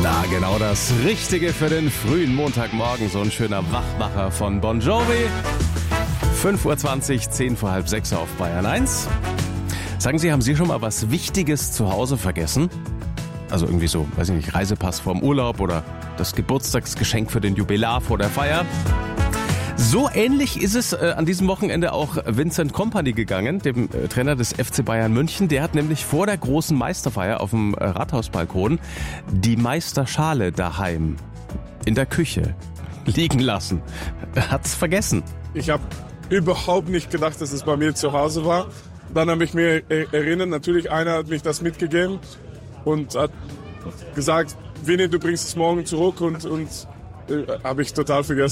Na, genau das Richtige für den frühen Montagmorgen. So ein schöner Wachmacher von Bon Jovi. 5:20 Uhr, 10 vor halb 6 auf Bayern 1. Sagen Sie, haben Sie schon mal was Wichtiges zu Hause vergessen? Also irgendwie so, weiß ich nicht, Reisepass vorm Urlaub oder das Geburtstagsgeschenk für den Jubilar vor der Feier. So ähnlich ist es an diesem Wochenende auch Vincent Kompany gegangen, dem Trainer des FC Bayern München. Der hat nämlich vor der großen Meisterfeier auf dem Rathausbalkon die Meisterschale daheim in der Küche liegen lassen. Er hat's vergessen. Ich habe überhaupt nicht gedacht, dass es bei mir zu Hause war. Dann habe ich mir erinnert, natürlich einer hat mich das mitgegeben und hat gesagt, Vinny, du bringst es morgen zurück und habe ich total vergessen.